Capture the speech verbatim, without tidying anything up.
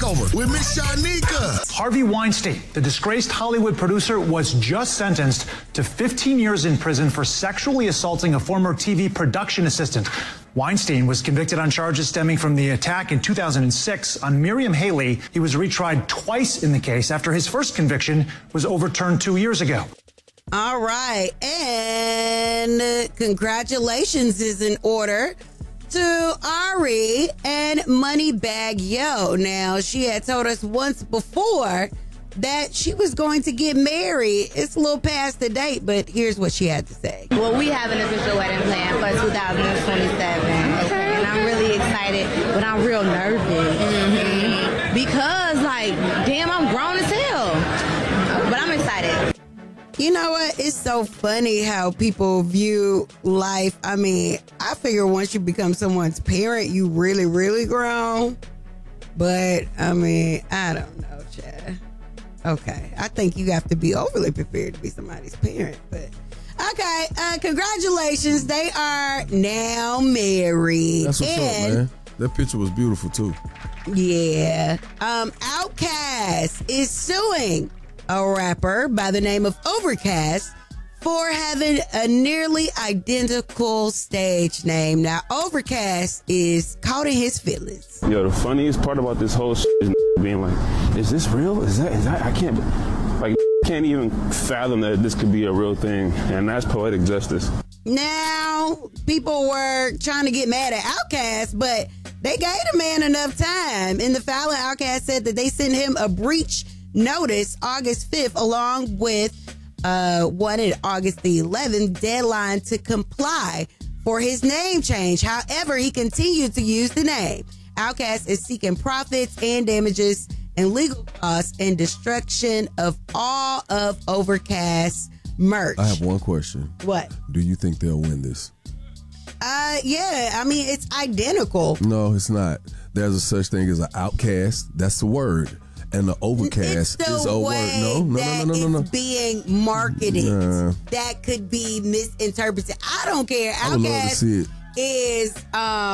Takeover with Miss Shanika. Harvey Weinstein, the disgraced Hollywood producer, was just sentenced to fifteen years in prison for sexually assaulting a former T V production assistant. Weinstein was convicted on charges stemming from the attack in two thousand six on Miriam Haley. He was retried twice in the case after his first conviction was overturned two years ago. All right. And uh, congratulations is in order to Ari and Moneybag Yo. Now, she had told us once before that she was going to get married. It's a little past the date, but here's what she had to say. Well, we have an official wedding plan for two thousand twenty-seven. Okay. And I'm really excited, but I'm real nervous. Mm-hmm. Because, like, damn, I'm grown as hell. But I'm excited. You know what? It's so funny how people view life. I mean, I figure once you become someone's parent, you really, really grown. But, I mean, I don't know, Chad. Okay. I think you have to be overly prepared to be somebody's parent. But, okay. Uh, congratulations. They are now married. That's what's and, up, man. That picture was beautiful, too. Yeah. Um, Outkast is suing a rapper by the name of Overcast for having a nearly identical stage name. Now, Overcast is caught in his feelings. Yo, the funniest part about this whole shit is being like, is this real? Is that, is that, I can't, like, can't even fathom that this could be a real thing. And that's poetic justice. Now, people were trying to get mad at Outkast, but they gave the man enough time. In the filing, Outkast said that they sent him a breach notice August fifth, along with uh, one in August the eleventh, deadline to comply for his name change. However, he continued to use the name. Outkast is seeking profits and damages and legal costs and destruction of all of Overcast merch. I have one question. What? Do you think they'll win this? Uh, yeah. I mean, it's identical. No, it's not. There's a such thing as an outcast. That's the word. And the Overcast it's the is a word. No, no, that no, no, no, no. It's being marketed. Nah. That could be misinterpreted. I don't care. I would love to Outkast see it. is um